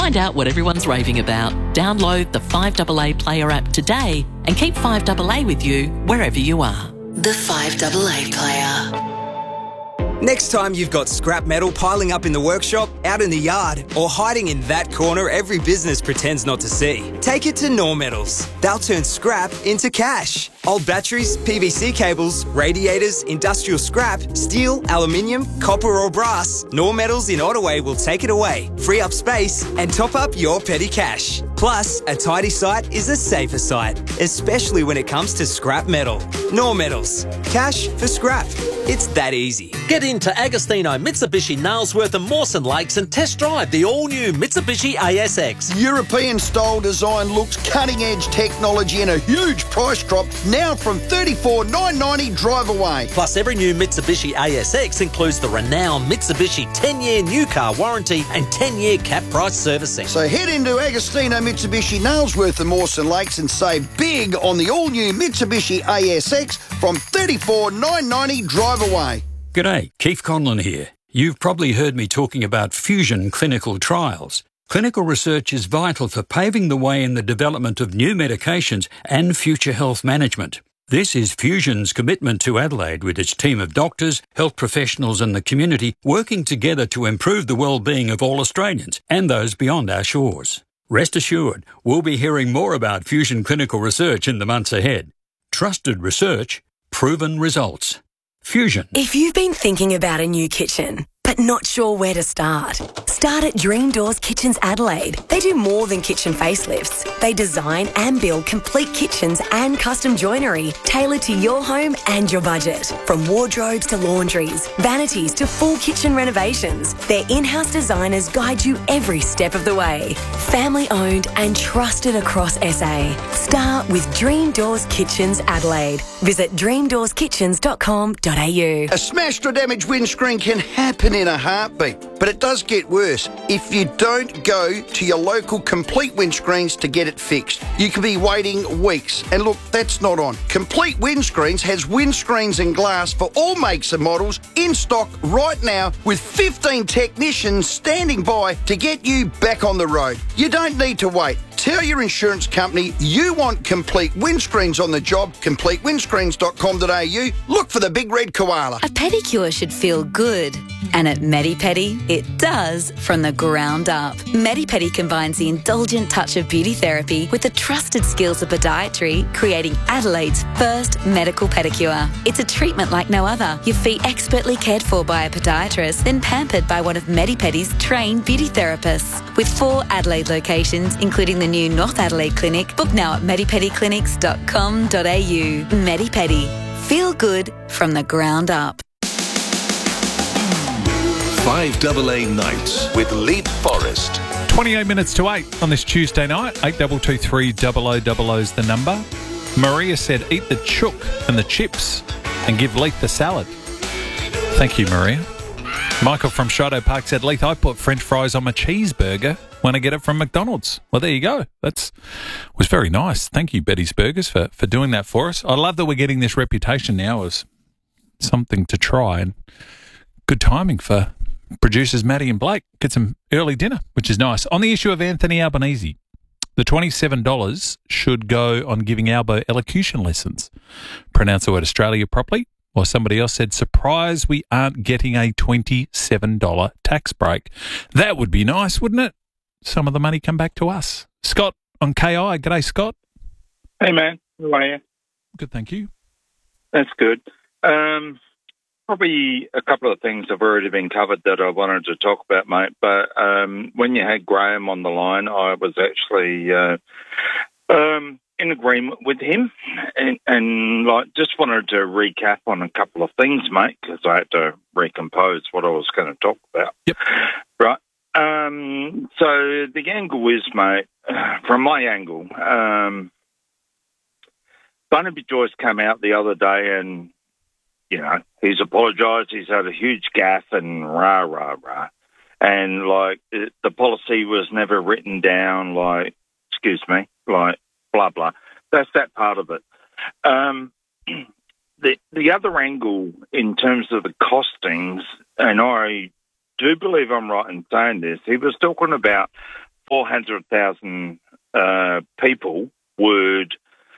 Find out what everyone's raving about. Download the 5AA Player app today and keep 5AA with you wherever you are. The 5AA Player. Next time you've got scrap metal piling up in the workshop, out in the yard, or hiding in that corner every business pretends not to see, take it to Nor Metals. They'll turn scrap into cash. Old batteries, PVC cables, radiators, industrial scrap, steel, aluminium, copper or brass, Nor Metals in Ottaway will take it away, free up space and top up your petty cash. Plus, a tidy site is a safer site, especially when it comes to scrap metal. Nor Metals. Cash for scrap. It's that easy. Get into Agostino Mitsubishi Nailsworth and Mawson Lakes and test drive the all-new Mitsubishi ASX. European-style design looks, cutting-edge technology and a huge price drop now from $34,990 drive away. Plus, every new Mitsubishi ASX includes the renowned Mitsubishi 10-year new car warranty and 10-year cap price servicing. So head into Agostino Mitsubishi Nailsworth and Mawson Lakes and save big on the all-new Mitsubishi ASX from $34,990 drive away. G'day, Keith Conlon here. You've probably heard me talking about fusion clinical trials. Clinical research is vital for paving the way in the development of new medications and future health management. This is Fusion's commitment to Adelaide with its team of doctors, health professionals and the community working together to improve the well-being of all Australians and those beyond our shores. Rest assured, we'll be hearing more about Fusion clinical research in the months ahead. Trusted research, proven results. Fusion. If you've been thinking about a new kitchen, but not sure where to start at Dream Doors Kitchens Adelaide. They do more than kitchen facelifts. They design and build complete kitchens and custom joinery tailored to your home and your budget. From wardrobes to laundries, vanities to full kitchen renovations, their in-house designers guide you every step of the way. Family owned and trusted across SA. Start with Dream Doors Kitchens Adelaide. Visit dreamdoorskitchens.com.au. A smashed or damaged windscreen can happen in a heartbeat, but it does get worse if you don't go to your local Complete Windscreens to get it fixed. You could be waiting weeks, and look, that's not on. Complete Windscreens has windscreens and glass for all makes and models in stock right now with 15 technicians standing by to get you back on the road. You don't need to wait. Tell your insurance company you want Complete Windscreens on the job. CompleteWindscreens.com.au. Look for the big red koala. A pedicure should feel good. And at Medipedi, it does from the ground up. Medipedi combines the indulgent touch of beauty therapy with the trusted skills of podiatry, creating Adelaide's first medical pedicure. It's a treatment like no other. Your feet expertly cared for by a podiatrist, then pampered by one of Medipedi's trained beauty therapists. With 4 Adelaide locations, including the new North Adelaide Clinic, book now at medipediclinics.com.au. Medipedi. Feel good from the ground up. 5AA Nights with Leap Forest. 28 minutes to 8 on this Tuesday night. 8223 0000 is the number. Maria said, eat the chook and the chips and give Leith the salad. Thank you, Maria. Michael from Shadow Park said, Leith, I put French fries on my cheeseburger when I get it from McDonald's. Well, there you go. That was very nice. Thank you, Betty's Burgers, for doing that for us. I love that we're getting this reputation now as something to try, and good timing for producers Maddie and Blake. Get some early dinner, which is nice. On the issue of Anthony Albanese, the $27 should go on giving Albo elocution lessons. Pronounce the word Australia properly. Or somebody else said, surprise we aren't getting a $27 tax break. That would be nice, wouldn't it? Some of the money come back to us. Scott on KI. G'day, Scott. Hey, man. How are you? Good, thank you. That's good. Probably a couple of things have already been covered that I wanted to talk about, mate. But when you had Graham on the line, I was actually in agreement with him, and like just wanted to recap on a couple of things, mate, because I had to recompose what I was going to talk about. Yep. Right. So the angle is, mate, from my angle, Barnaby Joyce came out the other day and, you know, he's apologised, he's had a huge gaffe and rah, rah, rah. And, like, the policy was never written down, like, excuse me, like, blah, blah. That's that part of it. The other angle in terms of the costings, and I do believe I'm right in saying this, he was talking about 400,000 people would,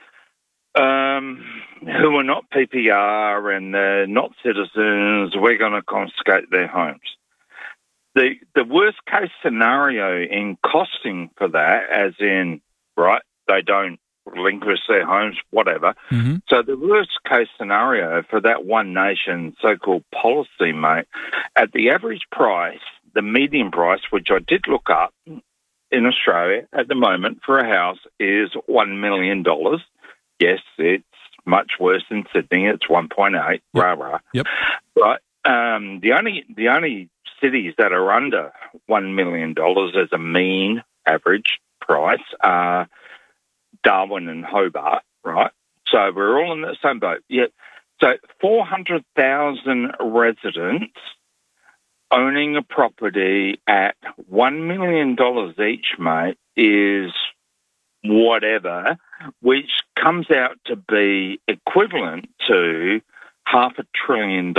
who are not PPR and not citizens, we're going to confiscate their homes. The worst case scenario in costing for that, as in, right, they don't relinquish their homes, whatever. Mm-hmm. So the worst case scenario for that One Nation so-called policy, mate, at the average price, the median price, which I did look up in Australia at the moment for a house, is $1 million. Yes, it's much worse than Sydney. It's 1.8. Yep. Rah. Yep. But the only cities that are under $1 million as a mean average price are Darwin and Hobart, right? So we're all in the same boat. Yeah. So 400,000 residents owning a property at $1 million each, mate, is whatever, which comes out to be equivalent to $500 billion.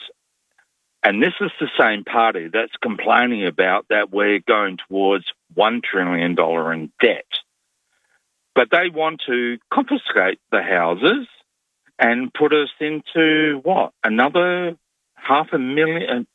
And this is the same party that's complaining about that we're going towards $1 trillion in debt. But they want to confiscate the houses and put us into what? Another $500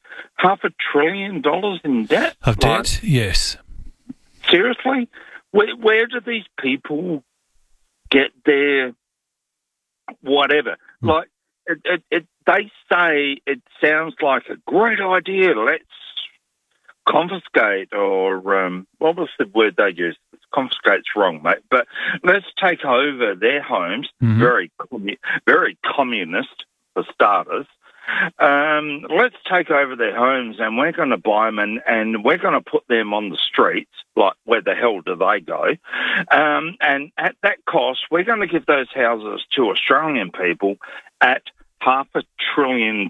billion in debt? Of debt, yes. Seriously? Where do these people get their whatever? Like, they say it sounds like a great idea. Let's confiscate, or what was the word they used? Confiscate's wrong, mate. But let's take over their homes. Mm-hmm. Very communist for starters. Let's take over their homes, and we're going to buy them, and we're going to put them on the streets. Like, where the hell do they go? And at that cost, we're going to give those houses to Australian people at $500 billion.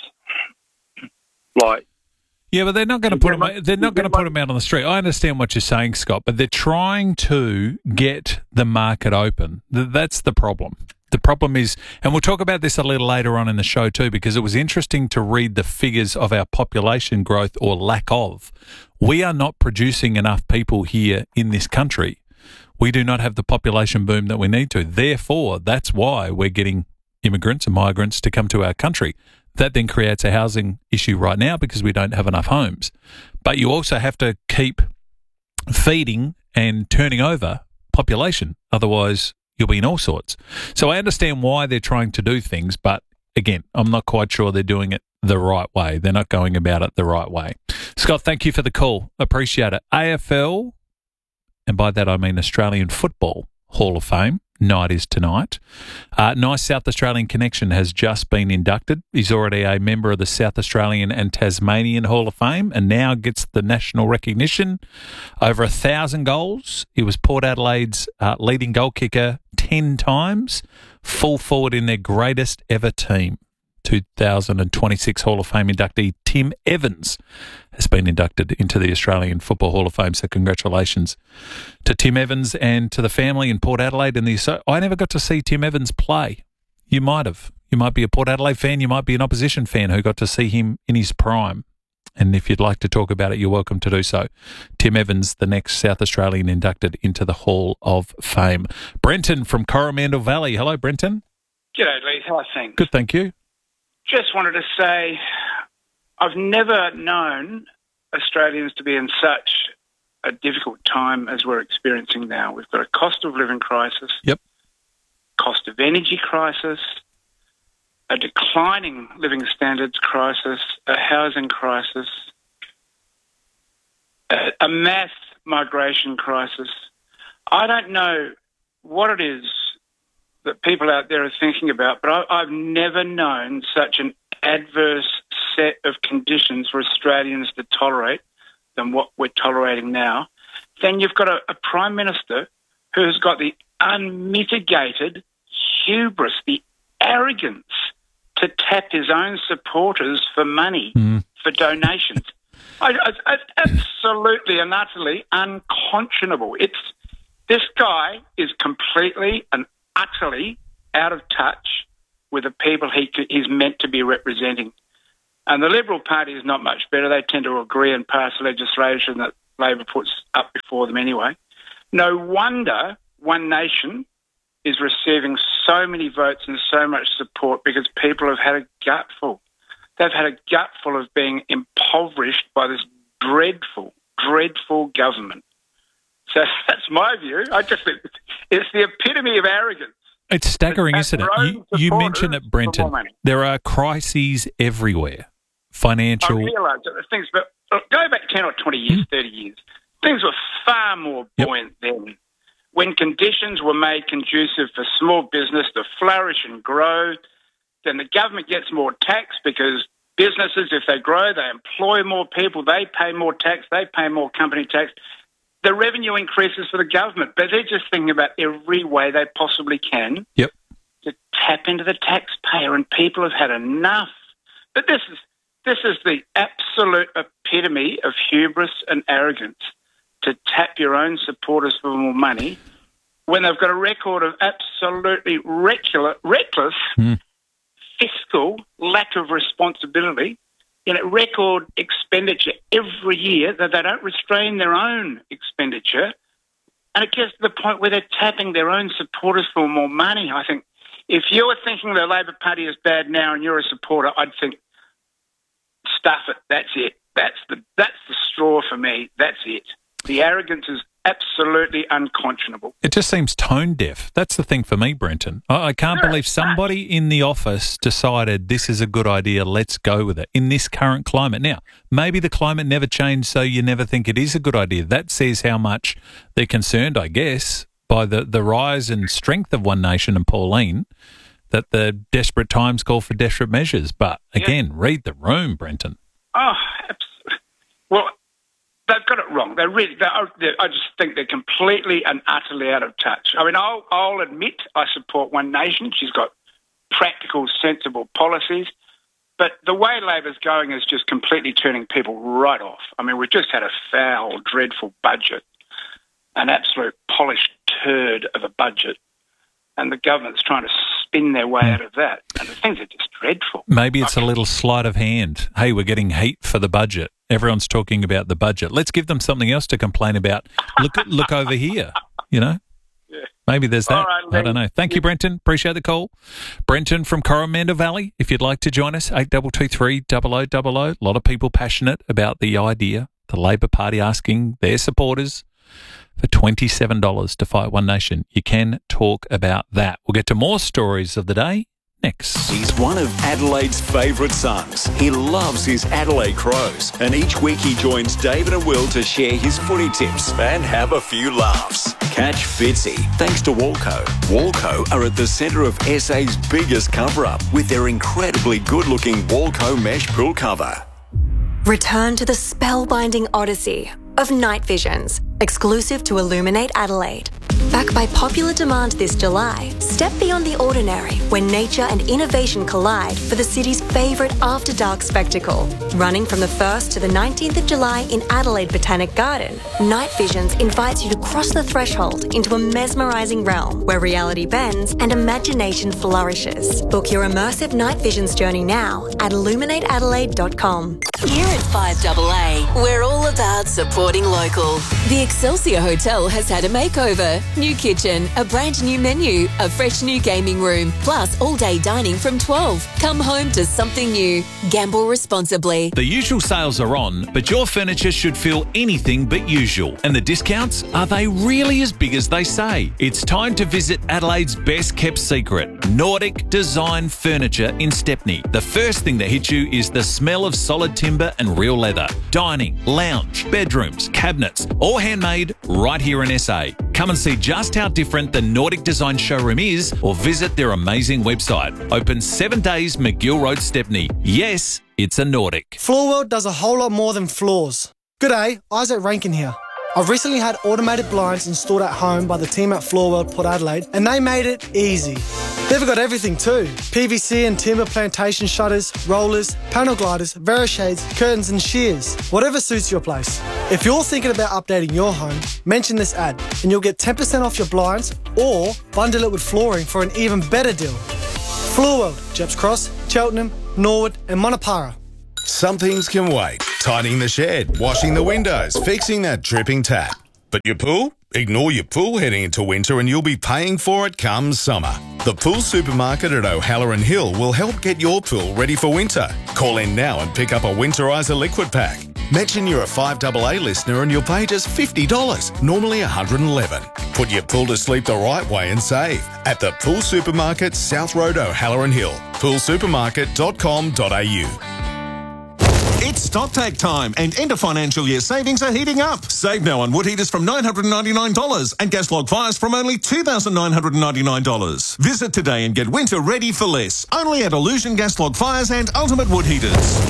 Like, yeah, but they're not going to put them. They're not going to put them out on the street. I understand what you're saying, Scott, but they're trying to get the market open. That's the problem. The problem is, and we'll talk about this a little later on in the show too, because it was interesting to read the figures of our population growth or lack of. We are not producing enough people here in this country. We do not have the population boom that we need to. Therefore, that's why we're getting immigrants and migrants to come to our country. That then creates a housing issue right now because we don't have enough homes. But you also have to keep feeding and turning over population. Otherwise, you'll be in all sorts. So I understand why they're trying to do things, but again, I'm not quite sure they're doing it the right way. They're not going about it the right way. Scott, thank you for the call. Appreciate it. AFL, and by that I mean Australian Football Hall of Fame. Night is tonight. Nice South Australian connection has just been inducted. He's already a member of the South Australian and Tasmanian Hall of Fame and now gets the national recognition. Over 1,000 goals. He was Port Adelaide's leading goal kicker 10 times. Full forward in their greatest ever team. 2026 Hall of Fame inductee Tim Evans has been inducted into the Australian Football Hall of Fame. So congratulations to Tim Evans and to the family in Port Adelaide. I never got to see Tim Evans play. You might have. You might be a Port Adelaide fan. You might be an opposition fan who got to see him in his prime. And if you'd like to talk about it, you're welcome to do so. Tim Evans, the next South Australian inducted into the Hall of Fame. Brenton from Coromandel Valley. Hello, Brenton. G'day, Lee. How are things? Good, thank you. Just wanted to say I've never known Australians to be in such a difficult time as we're experiencing now. We've got a cost of living crisis, cost of energy crisis, a declining living standards crisis, a housing crisis, a mass migration crisis. I don't know what it is that people out there are thinking about, but I've never known such an adverse set of conditions for Australians to tolerate than what we're tolerating now. Then you've got a Prime Minister who has got the unmitigated hubris, the arrogance to tap his own supporters for money, for donations. It's absolutely and utterly unconscionable. This guy is completely and utterly out of touch with the people he's meant to be representing. And the Liberal Party is not much better. They tend to agree and pass legislation that Labor puts up before them anyway. No wonder One Nation is receiving so many votes and so much support because people have had a gutful. They've had a gutful of being impoverished by this dreadful, dreadful government. So that's my view. I just think it's the epitome of arrogance. It's staggering, isn't it? You mentioned it, Brenton. There are crises everywhere. Financial. I realise that things, but go back 10 or 20 years, 30 years, things were far more buoyant then. When conditions were made conducive for small business to flourish and grow, then the government gets more tax because businesses, if they grow, they employ more people, they pay more tax, they pay more company tax. The revenue increases for the government, but they're just thinking about every way they possibly can to tap into the taxpayer, and people have had enough. But this is the absolute epitome of hubris and arrogance, to tap your own supporters for more money when they've got a record of absolutely reckless fiscal lack of responsibility, record expenditure every year, that they don't restrain their own expenditure. And it gets to the point where they're tapping their own supporters for more money. I think if you were thinking the Labor Party is bad now and you're a supporter, I'd think, stuff it. That's it. That's the straw for me. That's it. The arrogance is absolutely unconscionable. It just seems tone deaf. That's the thing for me, Brenton. I can't believe somebody in the office decided this is a good idea, let's go with it, in this current climate. Now, maybe the climate never changed, so you never think it is a good idea. That says how much they're concerned, I guess, by the rise and strength of One Nation and Pauline, that the desperate times call for desperate measures. But, again, read the room, Brenton. Oh, absolutely. Well, they've got it wrong. I just think they're completely and utterly out of touch. I mean, I'll admit I support One Nation. She's got practical, sensible policies. But the way Labor's going is just completely turning people right off. I mean, we've just had a foul, dreadful budget, an absolute polished turd of a budget, and the government's trying to spin their way out of that. And the things are just dreadful. Maybe it's a little sleight of hand. Hey, we're getting heat for the budget. Everyone's talking about the budget. Let's give them something else to complain about. Look over here, Yeah. Maybe there's that. Right, I don't know. Thank you, Brenton. Appreciate the call. Brenton from Coromandel Valley, if you'd like to join us, 8223 0000. A lot of people passionate about the idea, the Labor Party asking their supporters for $27 to fight One Nation. You can talk about that. We'll get to more stories of the day next. He's one of Adelaide's favourite sons. He loves his Adelaide Crows. And each week he joins David and Will to share his footy tips and have a few laughs. Catch Fitzy thanks to Walco. Walco are at the centre of SA's biggest cover-up with their incredibly good-looking Walco mesh pool cover. Return to the spellbinding odyssey of Night Visions, exclusive to Illuminate Adelaide. Back by popular demand this July, step beyond the ordinary when nature and innovation collide for the city's favourite after-dark spectacle. Running from the 1st to the 19th of July in Adelaide Botanic Garden, Night Visions invites you to cross the threshold into a mesmerising realm where reality bends and imagination flourishes. Book your immersive Night Visions journey now at illuminateadelaide.com. Here at 5AA, we're all about supporting local. The Excelsior Hotel has had a makeover. New kitchen, a brand new menu, a fresh new gaming room, plus all-day dining from 12. Come home to something new. Gamble responsibly. The usual sales are on, but your furniture should feel anything but usual. And the discounts, are they really as big as they say? It's time to visit Adelaide's best-kept secret, Nordic Design Furniture in Stepney. The first thing that hits you is the smell of solid timber and real leather. Dining, lounge, bedrooms, cabinets, all handmade right here in SA. Come and see just how different the Nordic Design showroom is, or visit their amazing website. Open 7 days, McGill Road, Stepney. Yes, it's a Nordic. Floorworld does a whole lot more than floors. G'day, Isaac Rankin here. I've recently had automated blinds installed at home by the team at Floorworld Port Adelaide, and they made it easy. They've got everything too. PVC and timber plantation shutters, rollers, panel gliders, Verishades, curtains and shears. Whatever suits your place. If you're thinking about updating your home, mention this ad and you'll get 10% off your blinds, or bundle it with flooring for an even better deal. Floorworld, Jeps Cross, Cheltenham, Norwood and Monopara. Some things can wait. tidying the shed, washing the windows, fixing that dripping tap. But your pool? Ignore your pool heading into winter and you'll be paying for it come summer. The Pool Supermarket at O'Halloran Hill will help get your pool ready for winter. Call in now and pick up a Winterizer liquid pack. Mention you're a 5AA listener and you'll pay just $50, normally $111. Put your pool to sleep the right way and save at the Pool Supermarket, South Road, O'Halloran Hill. poolsupermarket.com.au. It's StockTake time and end of financial year savings are heating up. Save now on wood heaters from $999 and gas log fires from only $2,999. Visit today and get winter ready for less. Only at Illusion Gas Log Fires and Ultimate Wood Heaters.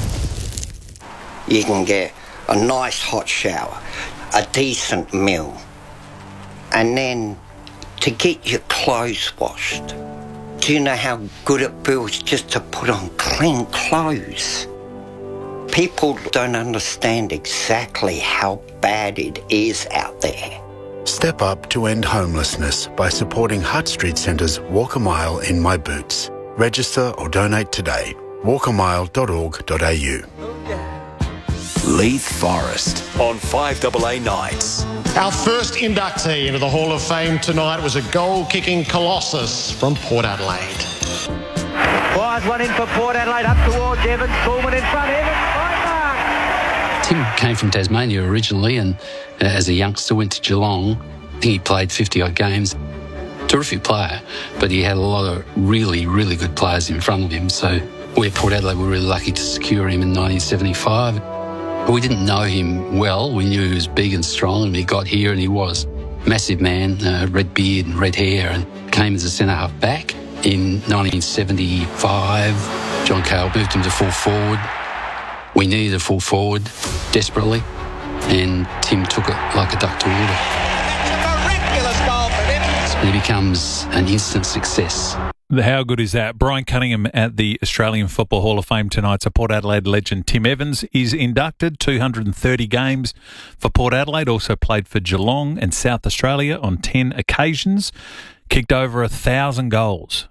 You can get a nice hot shower, a decent meal, and then to get your clothes washed. Do you know how good it feels just to put on clean clothes? People don't understand exactly how bad it is out there. Step up to end homelessness by supporting Hutt Street Centre's Walk a Mile in My Boots. Register or donate today. walkamile.org.au. Leith Forest on 5AA Nights. Our first inductee into the Hall of Fame tonight was a goal-kicking colossus from Port Adelaide. Wise one in for Port Adelaide, up towards Evans. Coleman in front, Evans, right mark. Tim came from Tasmania originally and as a youngster went to Geelong. I think he played 50-odd games. Terrific player, but he had a lot of really, really good players in front of him. So we at Port Adelaide were really lucky to secure him in 1975. But we didn't know him well. We knew he was big and strong, and he got here and he was a massive man, red beard and red hair, and came as a centre-half back. In 1975, John Cale moved him to full forward. We needed a full forward desperately, and Tim took it like a duck to water. Miraculous goal for him. And he becomes an instant success. How good is that? Brian Cunningham at the Australian Football Hall of Fame tonight. So Port Adelaide legend Tim Evans is inducted. 230 games for Port Adelaide. Also played for Geelong and South Australia on 10 occasions. Kicked over 1,000 goals.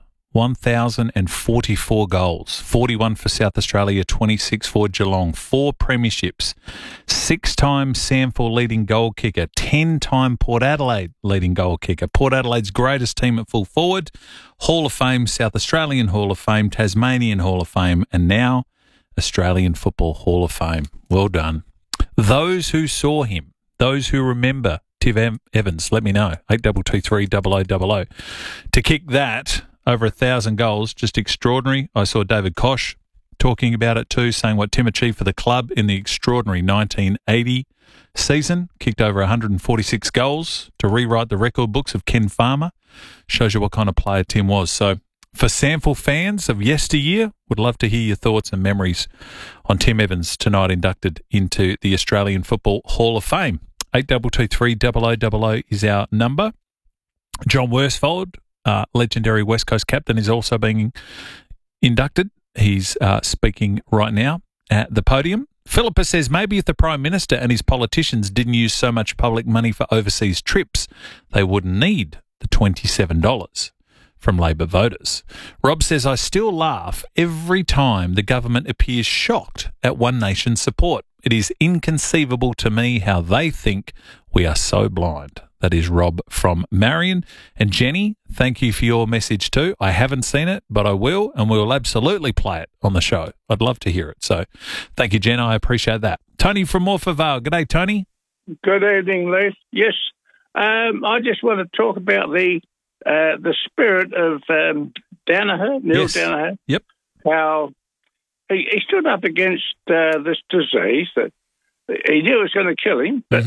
1,044 goals, 41 for South Australia, 26 for Geelong, 4 premierships, 6-time SANFL leading goal kicker, 10-time Port Adelaide leading goal kicker, Port Adelaide's greatest team at full forward, Hall of Fame, South Australian Hall of Fame, Tasmanian Hall of Fame, and now Australian Football Hall of Fame. Well done. Those who saw him, those who remember Tim Evans, let me know, 8223 0000. To kick that over 1,000 goals, just extraordinary. I saw David Koch talking about it too, saying what Tim achieved for the club in the extraordinary 1980 season. Kicked over 146 goals to rewrite the record books of Ken Farmer. Shows you what kind of player Tim was. So for SANFL fans of yesteryear, would love to hear your thoughts and memories on Tim Evans tonight inducted into the Australian Football Hall of Fame. 8223 0000 is our number. John Worsfold, legendary West Coast captain, is also being inducted. He's speaking right now at the podium. Philippa says maybe if the Prime Minister and his politicians didn't use so much public money for overseas trips, they wouldn't need the $27 from Labor voters. Rob says, I still laugh every time the government appears shocked at One Nation's support. It is inconceivable to me how they think we are so blind. That is Rob from Marion. And Jenny, thank you for your message too. I haven't seen it, but I will, and we will absolutely play it on the show. I'd love to hear it. So thank you, Jen. I appreciate that. Tony from Morpeth Vale. G'day, Tony. Good evening, Leith. Yes, I just want to talk about the spirit of Danaher, Neil Danaher. Yep. How he stood up against this disease that he knew was going to kill him, but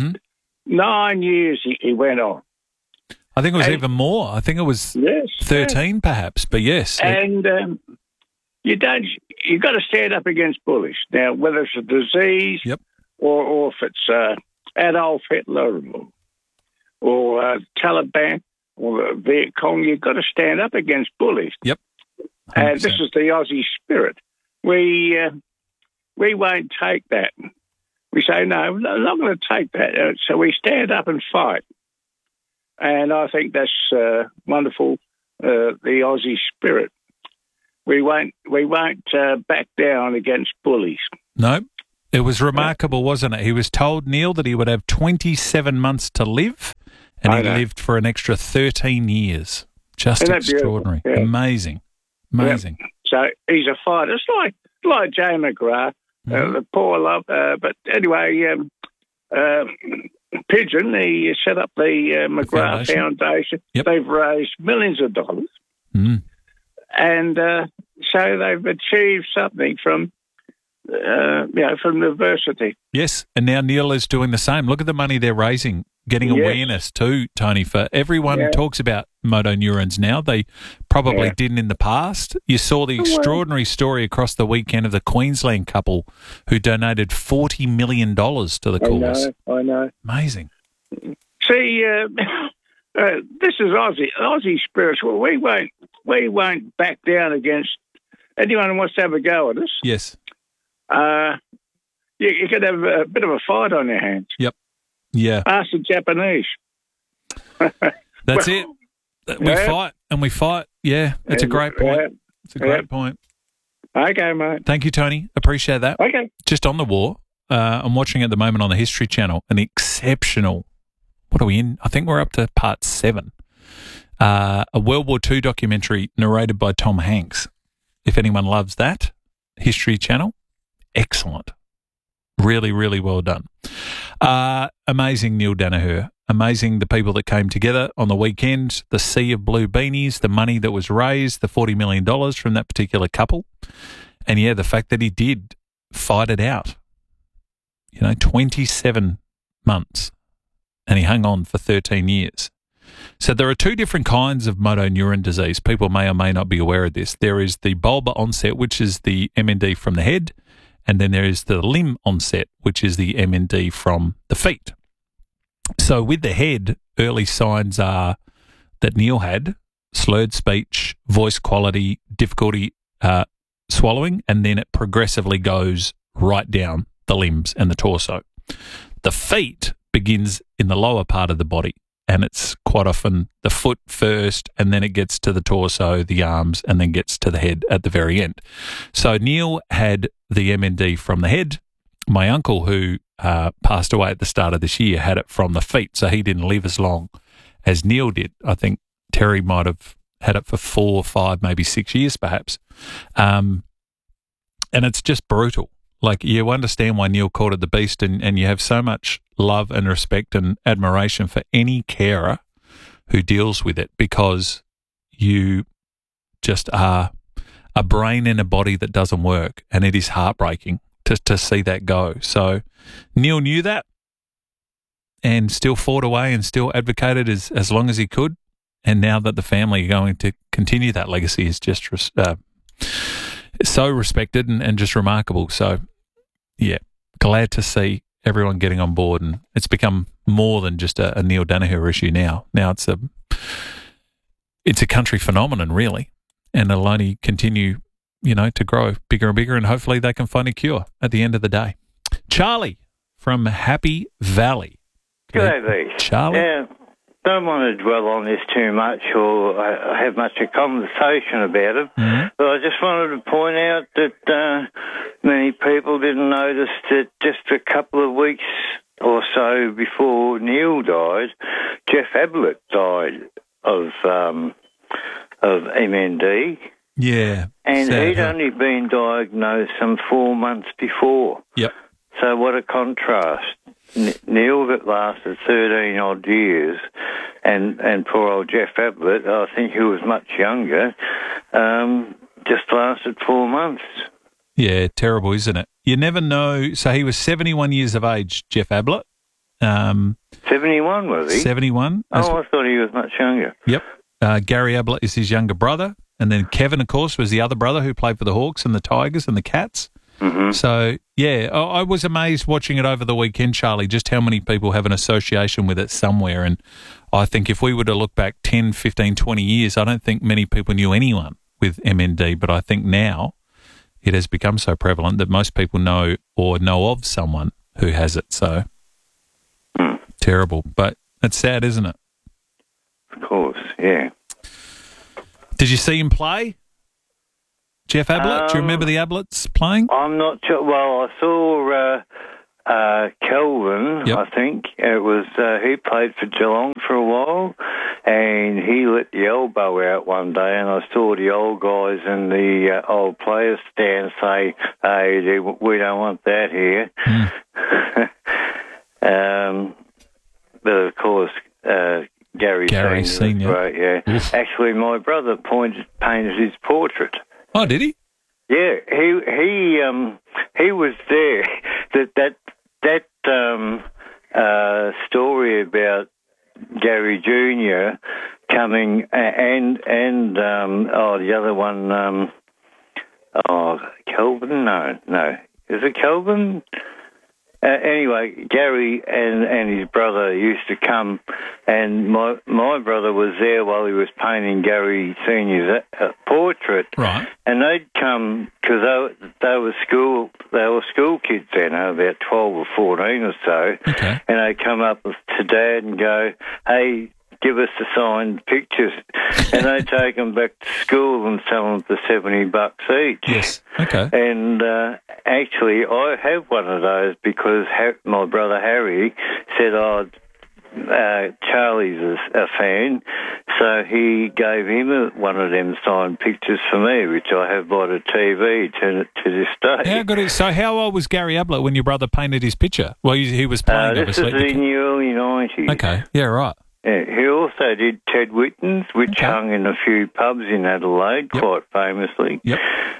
9 years he went on. I think it was even more. I think it was 13 perhaps, but yes. And you've got to stand up against bullies. Now, whether it's a disease or if it's Adolf Hitler or Taliban or the Viet Cong, you've got to stand up against bullies. Yep. 100%. And this is the Aussie spirit. We won't take that. We say, no, I'm not going to take that. So we stand up and fight. And I think that's wonderful, the Aussie spirit. We won't back down against bullies. No. It was remarkable, wasn't it? He was told, Neil, that he would have 27 months to live, and he lived for an extra 13 years. Just extraordinary. Yeah. Amazing. Yeah. So he's a fighter. It's like Jay McGrath, the poor love. But anyway, Pigeon, he set up the McGrath Foundation. Yep. They've raised millions of dollars. And so they've achieved something from adversity. Yes, and now Neil is doing the same. Look at the money they're raising, getting awareness too, Tony, for everyone talks about motor neurons now. They probably didn't in the past. You saw the extraordinary story across the weekend of the Queensland couple who donated $40 million to the cause. I know. Amazing. See, this is Aussie spiritual. We won't back down against anyone who wants to have a go at us. Yes. You could have a bit of a fight on your hands. Yep. Yeah. Ask the Japanese. That's it. We fight and we fight. Yeah, it's a great point. It's a great point. Okay, mate. Thank you, Tony. Appreciate that. Okay. Just on the war, I'm watching at the moment on the History Channel an exceptional, what are we in? I think we're up to part 7. A World War II documentary narrated by Tom Hanks. If anyone loves that, History Channel, excellent. Really, really well done. Amazing Neil Danaher. Amazing the people that came together on the weekend, the sea of blue beanies, the money that was raised, the $40 million from that particular couple. And yeah, the fact that he did fight it out. 27 months. And he hung on for 13 years. So there are 2 different kinds of motor neuron disease. People may or may not be aware of this. There is the bulbar onset, which is the MND from the head, and then there is the limb onset, which is the MND from the feet. So with the head, early signs are that Neil had slurred speech, voice quality, difficulty swallowing, and then it progressively goes right down the limbs and the torso. The feet begins in the lower part of the body, and it's quite often the foot first, and then it gets to the torso, the arms, and then gets to the head at the very end. So Neil had the MND from the head. My uncle, who passed away at the start of this year, had it from the feet, so he didn't live as long as Neil did. I think Terry might have had it for 4 or 5, maybe 6 years perhaps. And it's just brutal. Like, you understand why Neil called it the beast, and you have so much love and respect and admiration for any carer who deals with it, because you just are a brain in a body that doesn't work, and it is heartbreaking to see that go. So Neil knew that and still fought away and still advocated as long as he could. And now that the family are going to continue that legacy is just so respected and just remarkable. So, yeah, glad to see everyone getting on board, and it's become more than just a Neil Danaher issue now. Now it's a country phenomenon, really, and it'll only continue, to grow bigger and bigger, and hopefully they can find a cure at the end of the day. Charlie from Happy Valley. G'day, V. Charlie. Yeah, don't want to dwell on this too much or have much a conversation about it, but I just wanted to point out that many people didn't notice that just a couple of weeks or so before Neil died, Jeff Ablett died of MND. Yeah. And he'd only been diagnosed some 4 months before. Yep. So what a contrast. Neil, that lasted 13 odd years, and poor old Jeff Ablett, I think he was much younger, just lasted 4 months. Yeah, terrible, isn't it? You never know. So he was 71 years of age, Jeff Ablett. 71, was he? 71. Oh, I thought he was much younger. Yep. Gary Ablett is his younger brother. And then Kevin, of course, was the other brother who played for the Hawks and the Tigers and the Cats. Mm-hmm. So, yeah, I was amazed watching it over the weekend, Charlie, just how many people have an association with it somewhere. And I think if we were to look back 10, 15, 20 years, I don't think many people knew anyone with MND. But I think now it has become so prevalent that most people know or know of someone who has it. So, terrible. But it's sad, isn't it? Of course, yeah. Did you see him play? Jeff Ablett? Do you remember the Abletts playing? I'm not sure. Well, I saw Kelvin, I think. It was he played for Geelong for a while, and he let the elbow out one day, and I saw the old guys in the old players stand say, hey, we don't want that here. But, of course, Gary Senior. Right, yeah. Actually, my brother painted his portrait. Oh, did he? Yeah, he was there. That story about Gary Jr. coming and the other one, Kelvin? No. Is it Kelvin? Anyway, Gary and his brother used to come, and my brother was there while he was painting Gary Senior's portrait. Right. And they'd come because they were school kids then, about 12 or 14 or so. Okay. And they'd come up to Dad and go, "Hey, give us the signed pictures," and they take them back to school and sell them for $70 each. Yes. Okay. And actually, I have one of those because my brother Harry said, Charlie's a fan, so he gave him one of them signed pictures for me, which I have by the TV to this day. How good is, so how old was Gary Ablett when your brother painted his picture? Well, he was playing, this obviously. This is in the early 90s. Okay, yeah, right. Yeah, he also did Ted Whitten's, which hung in a few pubs in Adelaide, quite famously. Yep.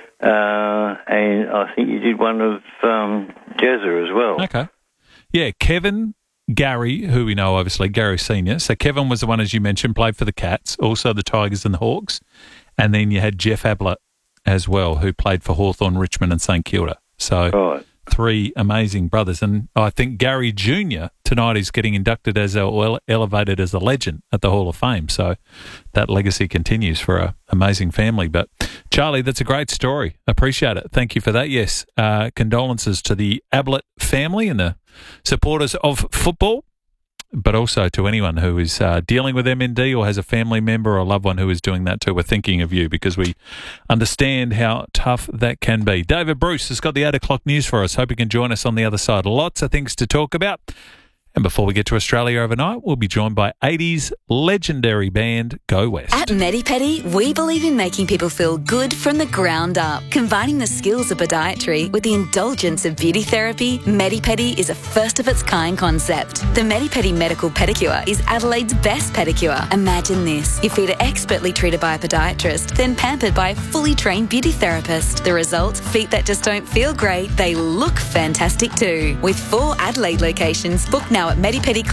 And I think he did one of Jezza as well. Okay. Yeah, Kevin, Gary, who we know, obviously, Gary Senior. So Kevin was the one, as you mentioned, played for the Cats, also the Tigers and the Hawks. And then you had Jeff Ablett as well, who played for Hawthorn, Richmond and St Kilda. So three amazing brothers. And I think Gary Jr. tonight is getting inducted as elevated as a legend at the Hall of Fame. So that legacy continues for an amazing family. But Charlie, that's a great story. Appreciate it. Thank you for that. Yes, condolences to the Ablett family and the supporters of football, but also to anyone who is dealing with MND or has a family member or a loved one who is doing that too. We're thinking of you because we understand how tough that can be. David Bruce has got the 8 o'clock news for us. Hope you can join us on the other side. Lots of things to talk about. And before we get to Australia overnight, we'll be joined by 80s legendary band Go West. At Medi-Pedi, we believe in making people feel good from the ground up. Combining the skills of podiatry with the indulgence of beauty therapy, Medi-Pedi is a first-of-its-kind concept. The Medi-Pedi Medical Pedicure is Adelaide's best pedicure. Imagine this. Your feet are expertly treated by a podiatrist, then pampered by a fully trained beauty therapist. The result? Feet that just don't feel great, they look fantastic too. With 4 Adelaide locations, book now at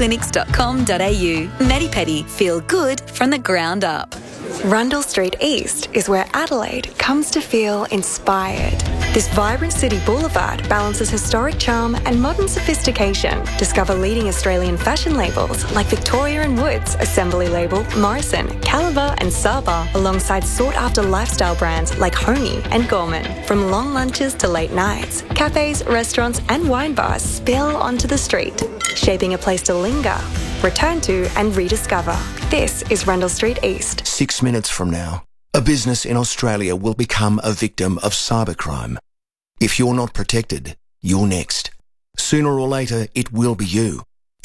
medipedi.clinics.com.au. Medi-Pedi, feel good from the ground up. Rundle Street East is where Adelaide comes to feel inspired. This vibrant city boulevard balances historic charm and modern sophistication. Discover leading Australian fashion labels like Victoria & Woods, Assembly Label, Morrison, Caliber and Saba, alongside sought-after lifestyle brands like Honey and Gorman. From long lunches to late nights, cafes, restaurants and wine bars spill onto the street, shaping a place to linger, return to and rediscover. This is Rundle Street East. 6 minutes from now, a business in Australia will become a victim of cybercrime. If you're not protected, you're next. Sooner or later, it will be you.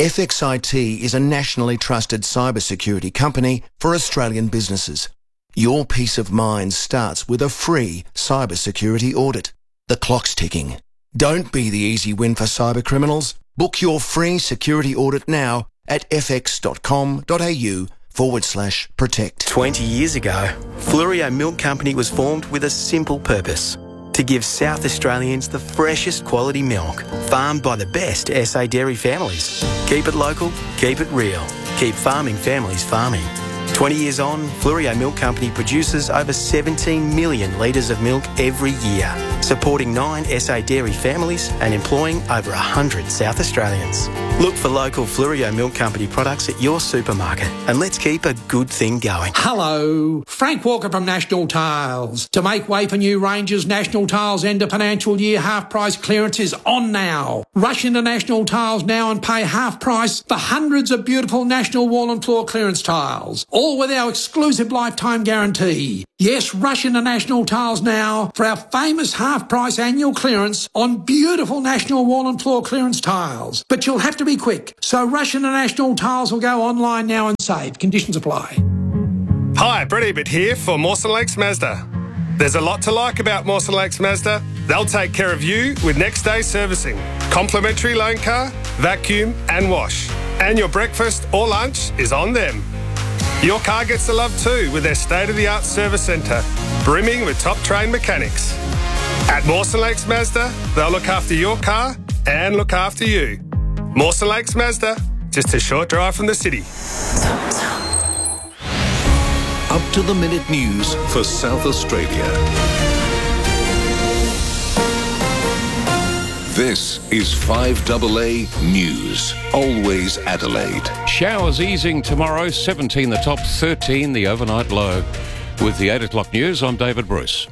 FXIT is a nationally trusted cybersecurity company for Australian businesses. Your peace of mind starts with a free cybersecurity audit. The clock's ticking. Don't be the easy win for cybercriminals. Book your free security audit now at fx.com.au/protect. 20 years ago, Flurio Milk Company was formed with a simple purpose: to give South Australians the freshest quality milk, farmed by the best SA dairy families. Keep it local, keep it real, keep farming families farming. 20 years on, Flurio Milk Company produces over 17 million litres of milk every year, supporting 9 SA dairy families and employing over 100 South Australians. Look for local Flurio Milk Company products at your supermarket and let's keep a good thing going. Hello, Frank Walker from National Tiles. To make way for new ranges, National Tiles end of financial year half price clearance is on now. Rush into National Tiles now and pay half price for hundreds of beautiful National wall and floor clearance tiles, all with our exclusive lifetime guarantee. Yes, rush into National Tiles now for our famous half-price annual clearance on beautiful National Wall and Floor clearance tiles. But you'll have to be quick, so rush into National Tiles or go online now and save. Conditions apply. Hi, Brett Ebert here for Mawson Lakes Mazda. There's a lot to like about Mawson Lakes Mazda. They'll take care of you with next day servicing, complimentary loan car, vacuum and wash. And your breakfast or lunch is on them. Your car gets the love too with their state-of-the-art service centre, brimming with top-trained mechanics. At Mawson Lakes Mazda, they'll look after your car and look after you. Mawson Lakes Mazda, just a short drive from the city. Up-to-the-minute news for South Australia. This is 5AA News. Always Adelaide. Showers easing tomorrow, 17 the top, 13 the overnight low. With the 8 o'clock news, I'm David Bruce.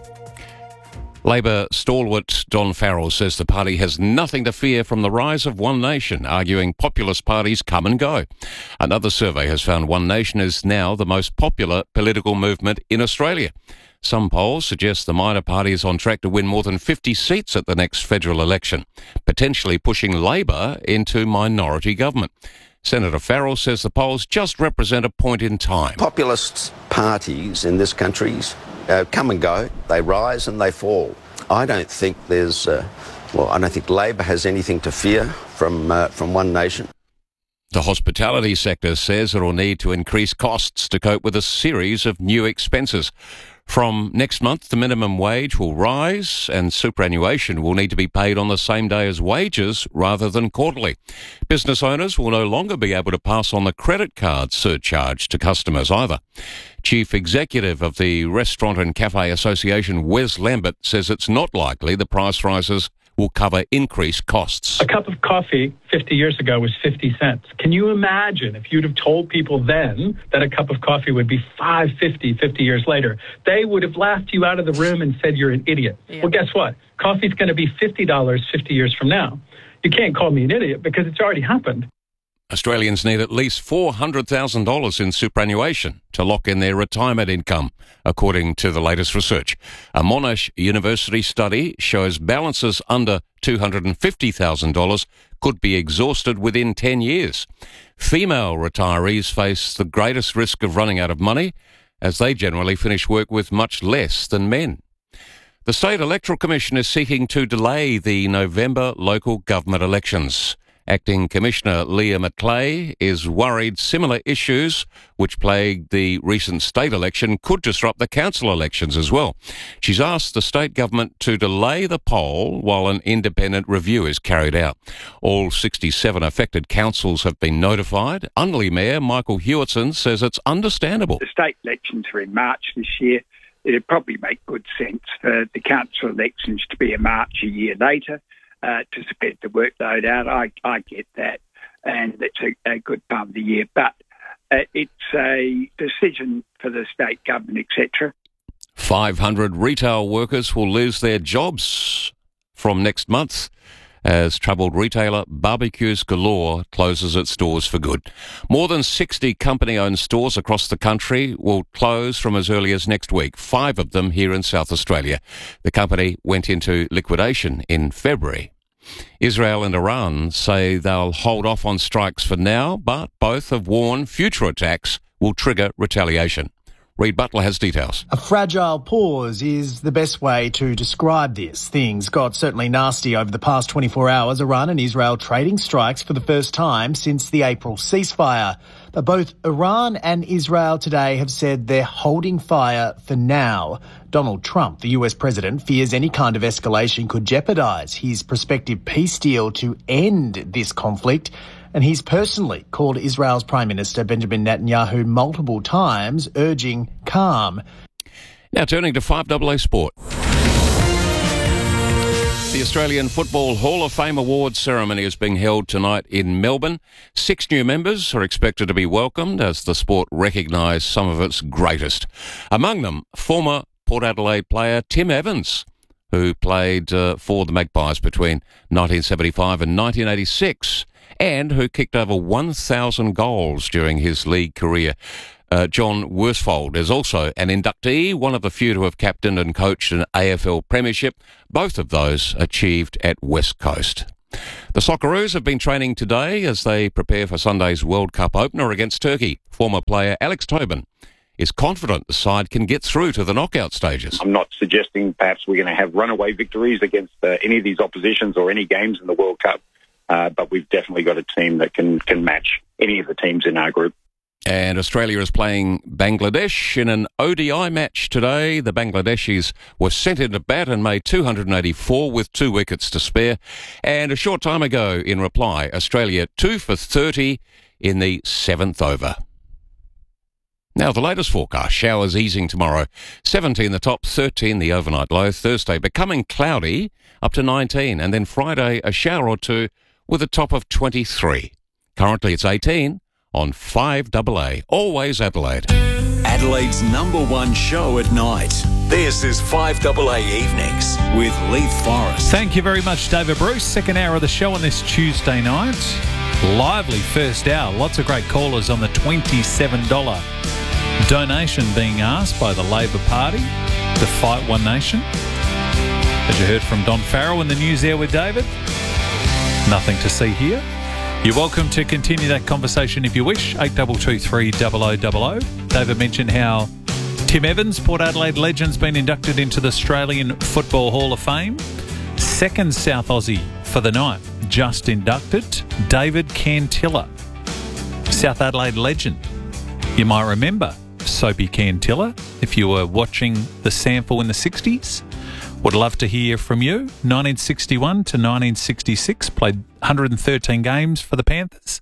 Labor stalwart Don Farrell says the party has nothing to fear from the rise of One Nation, arguing populist parties come and go. Another survey has found One Nation is now the most popular political movement in Australia. Some polls suggest the minor party is on track to win more than 50 seats at the next federal election, potentially pushing Labor into minority government. Senator Farrell says the polls just represent a point in time. Populist parties in this country come and go, they rise and they fall. I don't think I don't think Labor has anything to fear from One Nation. The hospitality sector says it will need to increase costs to cope with a series of new expenses. From next month, the minimum wage will rise and superannuation will need to be paid on the same day as wages rather than quarterly. Business owners will no longer be able to pass on the credit card surcharge to customers either. Chief Executive of the Restaurant and Cafe Association, Wes Lambert, says it's not likely the price rises will cover increased costs. A cup of coffee 50 years ago was 50 cents. Can you imagine if you'd have told people then that a cup of coffee would be $5.50 50 years later? They would have laughed you out of the room and said you're an idiot. Yeah. Well, guess what? Coffee's going to be $50 50 years from now. You can't call me an idiot because it's already happened. Australians need at least $400,000 in superannuation to lock in their retirement income, according to the latest research. A Monash University study shows balances under $250,000 could be exhausted within 10 years. Female retirees face the greatest risk of running out of money, as they generally finish work with much less than men. The State Electoral Commission is seeking to delay the November local government elections. Acting Commissioner Leah McClay is worried similar issues which plagued the recent state election could disrupt the council elections as well. She's asked the state government to delay the poll while an independent review is carried out. All 67 affected councils have been notified. Unley Mayor Michael Hewitson says it's understandable. The state elections are in March this year. It'd probably make good sense for the council elections to be in March a year later. To spread the workload out. I get that, and it's a good part of the year. But it's a decision for the state government, etc. 500 retail workers will lose their jobs from next month as troubled retailer Barbecues Galore closes its doors for good. More than 60 company-owned stores across the country will close from as early as next week, 5 of them here in South Australia. The company went into liquidation in February. Israel and Iran say they'll hold off on strikes for now, but both have warned future attacks will trigger retaliation. Reid Butler has details. A fragile pause is the best way to describe this. Things got certainly nasty over the past 24 hours. Iran and Israel trading strikes for the first time since the April ceasefire. But both Iran and Israel today have said they're holding fire for now. Donald Trump, the US president, fears any kind of escalation could jeopardise his prospective peace deal to end this conflict. And he's personally called Israel's Prime Minister Benjamin Netanyahu multiple times, urging calm. Now turning to 5AA Sport. The Australian Football Hall of Fame Awards ceremony is being held tonight in Melbourne. 6 new members are expected to be welcomed as the sport recognised some of its greatest. Among them, former Port Adelaide player Tim Evans, who played for the Magpies between 1975 and 1986. And who kicked over 1,000 goals during his league career. John Worsfold is also an inductee, one of the few to have captained and coached an AFL premiership, both of those achieved at West Coast. The Socceroos have been training today as they prepare for Sunday's World Cup opener against Turkey. Former player Alex Tobin is confident the side can get through to the knockout stages. I'm not suggesting perhaps we're going to have runaway victories against any of these oppositions or any games in the World Cup, but we've definitely got a team that can match any of the teams in our group. And Australia is playing Bangladesh in an ODI match today. The Bangladeshis were sent into bat and made 284 with 2 wickets to spare. And a short time ago, in reply, Australia 2 for 30 in the 7th over. Now, the latest forecast. Showers easing tomorrow. 17 the top, 13 the overnight low. Thursday becoming cloudy, up to 19. And then Friday, a shower or two with a top of 23. Currently, it's 18 on 5AA. Always Adelaide. Adelaide's #1 show at night. This is 5AA Evenings with Leith Forrest. Thank you very much, David Bruce. Second hour of the show on this Tuesday night. Lively first hour. Lots of great callers on the $27 donation being asked by the Labor Party to fight One Nation. As you heard from Don Farrell in the news there with David. Nothing to see here. You're welcome to continue that conversation if you wish. 8223 0000. David mentioned how Tim Evans, Port Adelaide legend's been inducted into the Australian Football Hall of Fame. Second South Aussie for the night, just inducted, David Cantilla, South Adelaide legend. You might remember Soapy Cantilla if you were watching the sample in the 60s. Would love to hear from you. 1961 to 1966, played 113 games for the Panthers,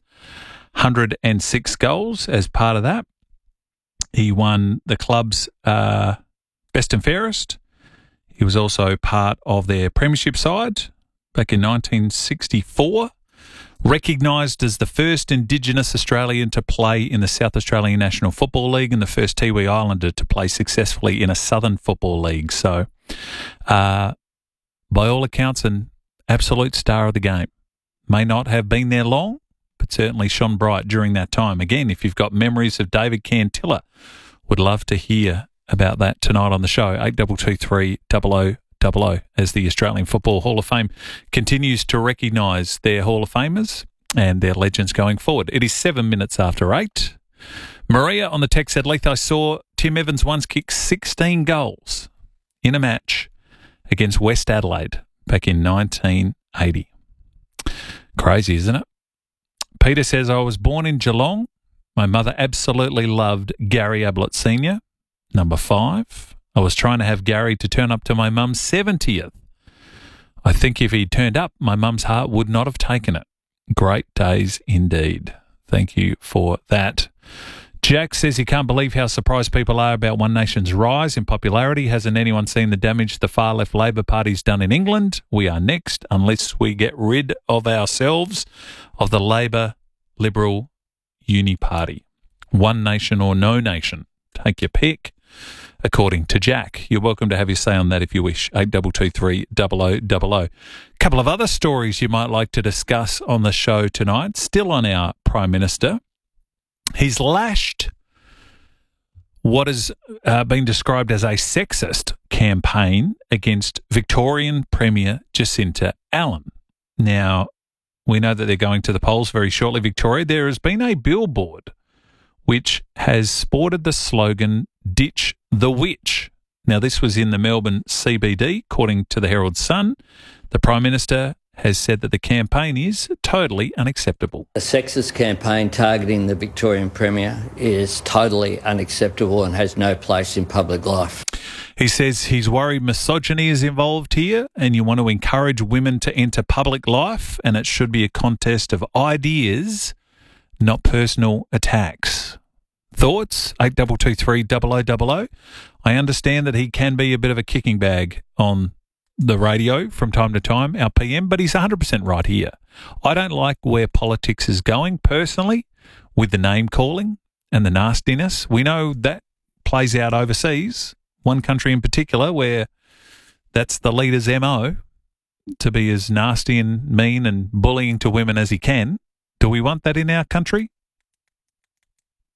106 goals as part of that. He won the club's best and fairest. He was also part of their premiership side back in 1964. Recognised as the first Indigenous Australian to play in the South Australian National Football League and the first Tiwi Islander to play successfully in a Southern Football League. So, by all accounts, an absolute star of the game. May not have been there long, but certainly shone bright during that time. Again, if you've got memories of David Cantilla, would love to hear about that tonight on the show. 8223 0000 as the Australian Football Hall of Fame continues to recognise their Hall of Famers and their legends going forward. It is 7 minutes after 8. Maria on the text said, Leith, I saw Tim Evans once kick 16 goals in a match against West Adelaide back in 1980. Crazy, isn't it? Peter says, I was born in Geelong. My mother absolutely loved Gary Ablett Sr., number 5. I was trying to have Gary to turn up to my mum's 70th. I think if he'd turned up, my mum's heart would not have taken it. Great days indeed. Thank you for that. Jack says he can't believe how surprised people are about One Nation's rise in popularity. Hasn't anyone seen the damage the far-left Labor Party's done in England? We are next, unless we get rid of ourselves of the Labor Liberal Uni Party. One Nation or no nation. Take your pick. According to Jack. You're welcome to have your say on that if you wish. 8223 0000. Couple of other stories you might like to discuss on the show tonight. Still on our Prime Minister. He's lashed what has been described as a sexist campaign against Victorian Premier Jacinta Allen. Now, we know that they're going to the polls very shortly, Victoria. There has been a billboard which has sported the slogan, Ditch the Witch. Now, this was in the Melbourne CBD, according to the Herald Sun. The Prime Minister has said that the campaign is totally unacceptable. A sexist campaign targeting the Victorian Premier is totally unacceptable and has no place in public life. He says he's worried misogyny is involved here and you want to encourage women to enter public life and it should be a contest of ideas, not personal attacks. Thoughts? 8223 0000. I understand that he can be a bit of a kicking bag on the radio from time to time, our PM, but he's 100% right here. I don't like where politics is going personally with the name calling and the nastiness. We know that plays out overseas, one country in particular where that's the leader's MO, to be as nasty and mean and bullying to women as he can. Do we want that in our country?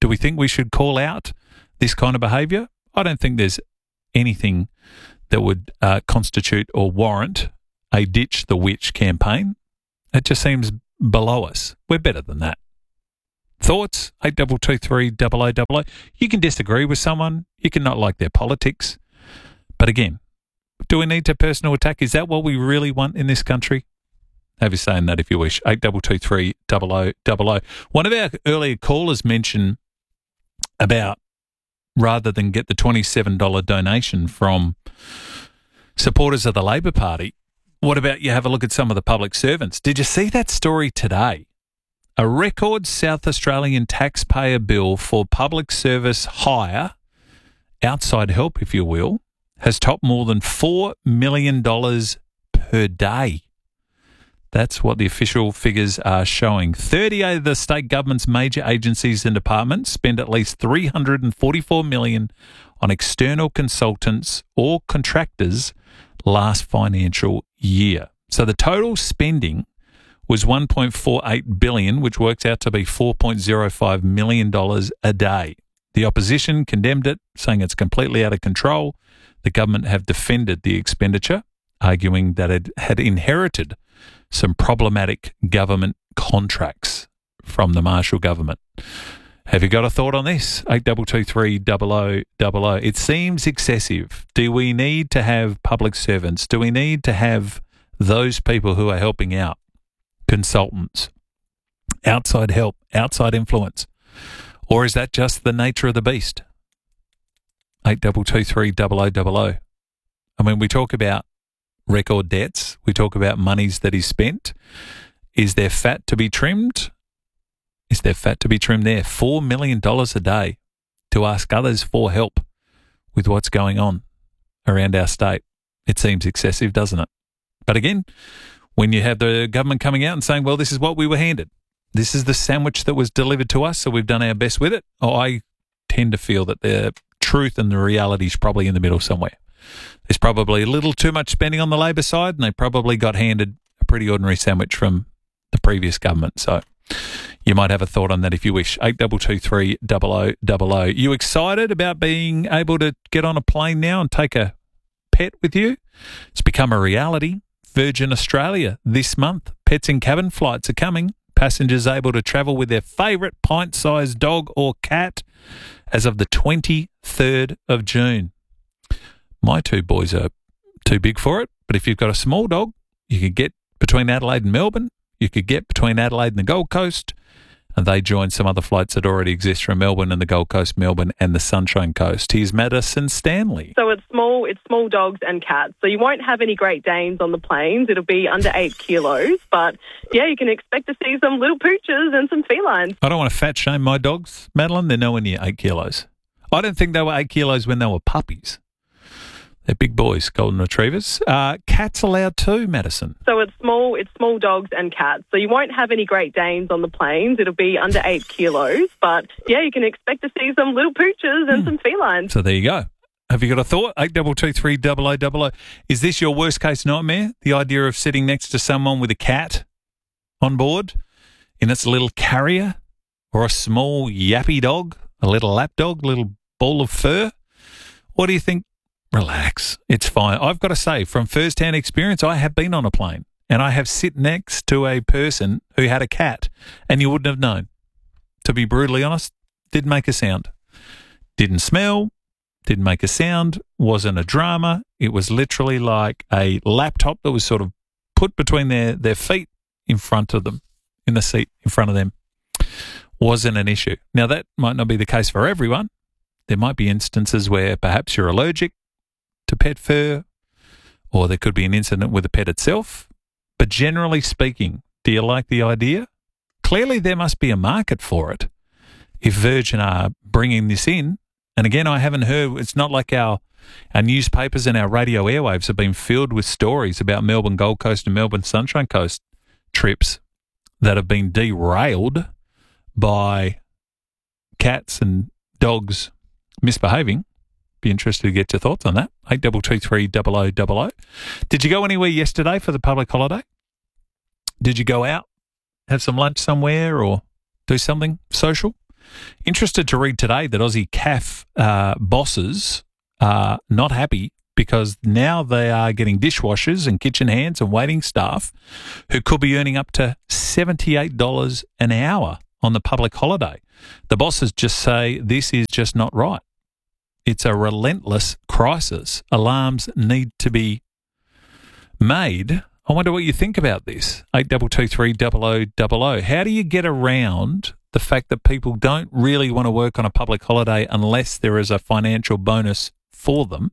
Do we think we should call out this kind of behaviour? I don't think there's anything that would constitute or warrant a Ditch the Witch campaign. It just seems below us. We're better than that. Thoughts? 8223 0000. You can disagree with someone. You can not like their politics. But again, do we need to personal attack? Is that what we really want in this country? Have you saying that if you wish. 8223 0000. One of our earlier callers mentioned about rather than get the $27 donation from supporters of the Labor Party, what about you have a look at some of the public servants? Did you see that story today? A record South Australian taxpayer bill for public service hire, outside help if you will, has topped more than $4 million per day. That's what the official figures are showing. 38 of the state government's major agencies and departments spend at least $344 million on external consultants or contractors last financial year. So the total spending was $1.48 billion, which works out to be $4.05 million a day. The opposition condemned it, saying it's completely out of control. The government have defended the expenditure, arguing that it had inherited some problematic government contracts from the Marshall government. Have you got a thought on this? 8223 0000. It seems excessive. Do we need to have public servants? Do we need to have those people who are helping out? Consultants, outside help, outside influence? Or is that just the nature of the beast? 8223 0000. I mean, we talk about record debts. We talk about monies that is spent. Is there fat to be trimmed? Is there fat to be trimmed there? $4 million a day to ask others for help with what's going on around our state. It seems excessive, doesn't it? But again, when you have the government coming out and saying, well, this is what we were handed. This is the sandwich that was delivered to us, so we've done our best with it. I tend to feel that the truth and the reality is probably in the middle somewhere. There's probably a little too much spending on the Labor side, and they probably got handed a pretty ordinary sandwich from the previous government. So you might have a thought on that if you wish. 8223 0000. You excited about being able to get on a plane now and take a pet with you? It's become a reality. Virgin Australia this month. Pets in cabin flights are coming. Passengers able to travel with their favourite pint-sized dog or cat as of the 23rd of June. My two boys are too big for it, but if you've got a small dog, you could get between Adelaide and Melbourne. You could get between Adelaide and the Gold Coast, and they join some other flights that already exist from Melbourne and the Gold Coast, Melbourne and the Sunshine Coast. Here's Madison Stanley. So it's small dogs and cats. So you won't have any Great Danes on the planes. It'll be under 8 kilos. But yeah, you can expect to see some little pooches and some felines. I don't want to fat shame my dogs, Madeline. They're nowhere near 8 kilos. I don't think they were 8 kilos when they were puppies. They're big boys, golden retrievers. Cats allowed too, Madison? So it's small dogs and cats. So you won't have any Great Danes on the planes. It'll be under 8 kilos. But yeah, you can expect to see some little pooches and some felines. So there you go. Have you got a thought? 8223 0000. Is this your worst case nightmare? The idea of sitting next to someone with a cat on board in its little carrier, or a small yappy dog, a little lap dog, a little ball of fur? What do you think? Relax. It's fine. I've got to say, from first-hand experience, I have been on a plane and I have sit next to a person who had a cat, and you wouldn't have known. To be brutally honest, didn't make a sound. Didn't smell, didn't make a sound, wasn't a drama. It was literally like a laptop that was sort of put between their feet in front of them, in the seat in front of them. Wasn't an issue. Now, that might not be the case for everyone. There might be instances where perhaps you're allergic to pet fur, or there could be an incident with the pet itself. But generally speaking, do you like the idea? Clearly there must be a market for it if Virgin are bringing this in. And again, I haven't heard, it's not like our newspapers and our radio airwaves have been filled with stories about Melbourne Gold Coast and Melbourne Sunshine Coast trips that have been derailed by cats and dogs misbehaving. Be interested to get your thoughts on that. 8223 0000. Did you go anywhere yesterday for the public holiday? Did you go out, have some lunch somewhere, or do something social? Interested to read today that Aussie CAF bosses are not happy because now they are getting dishwashers and kitchen hands and waiting staff who could be earning up to $78 an hour on the public holiday. The bosses just say this is just not right. It's a relentless crisis. Alarms need to be made. I wonder what you think about this. 8223 0000. How do you get around the fact that people don't really want to work on a public holiday unless there is a financial bonus for them?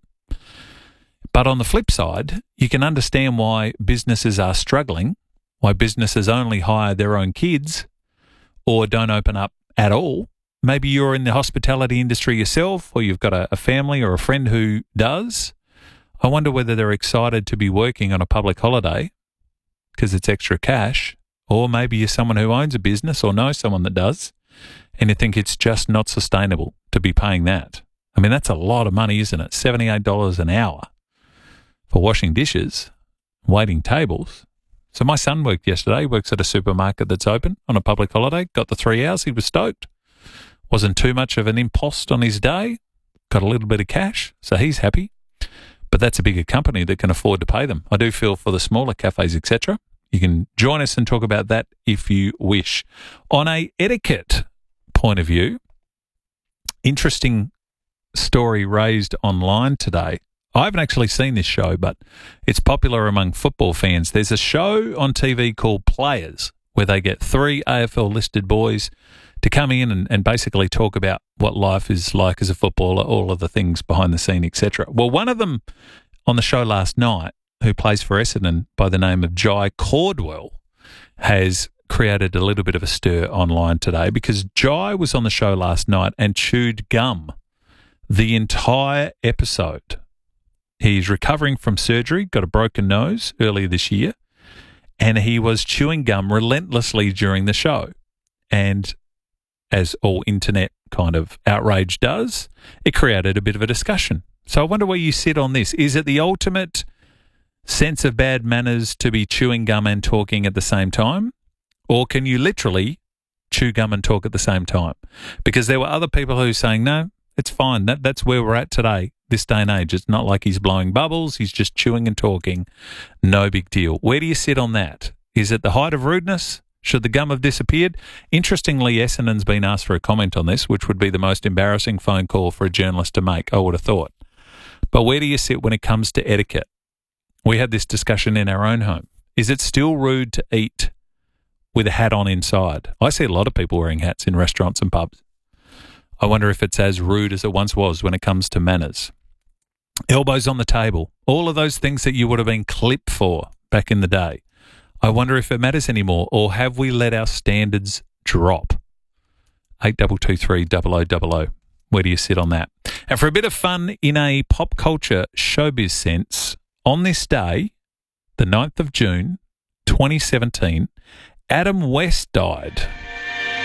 But on the flip side, you can understand why businesses are struggling, why businesses only hire their own kids or don't open up at all. Maybe you're in the hospitality industry yourself, or you've got a family or a friend who does. I wonder whether they're excited to be working on a public holiday because it's extra cash, or maybe you're someone who owns a business or knows someone that does, and you think it's just not sustainable to be paying that. I mean, that's a lot of money, isn't it? $78 an hour for washing dishes, waiting tables. So my son worked yesterday, works at a supermarket that's open on a public holiday, got the 3 hours, he was stoked. Wasn't too much of an impost on his day, got a little bit of cash, so he's happy. But that's a bigger company that can afford to pay them. I do feel for the smaller cafes, etc. You can join us and talk about that if you wish. On a etiquette point of view, interesting story raised online today. I haven't actually seen this show, but it's popular among football fans. There's a show on TV called Players where they get 3 AFL-listed boys to come in and basically talk about what life is like as a footballer, all of the things behind the scene, etc. Well, one of them on the show last night, who plays for Essendon by the name of Jai Caldwell, has created a little bit of a stir online today because Jai was on the show last night and chewed gum the entire episode. He's recovering from surgery, got a broken nose earlier this year, and he was chewing gum relentlessly during the show. And as all internet kind of outrage does, it created a bit of a discussion. So I wonder where you sit on this. Is it the ultimate sense of bad manners to be chewing gum and talking at the same time? Or can you literally chew gum and talk at the same time? Because there were other people who were saying, no, it's fine. That's where we're at today, this day and age. It's not like he's blowing bubbles. He's just chewing and talking. No big deal. Where do you sit on that? Is it the height of rudeness? Should the gum have disappeared? Interestingly, Essendon's been asked for a comment on this, which would be the most embarrassing phone call for a journalist to make, I would have thought. But where do you sit when it comes to etiquette? We had this discussion in our own home. Is it still rude to eat with a hat on inside? I see a lot of people wearing hats in restaurants and pubs. I wonder if it's as rude as it once was when it comes to manners. Elbows on the table, all of those things that you would have been clipped for back in the day. I wonder if it matters anymore, or have we let our standards drop? 8223 0000. Where do you sit on that? And for a bit of fun in a pop culture showbiz sense, on this day, the 9th of June, 2017, Adam West died.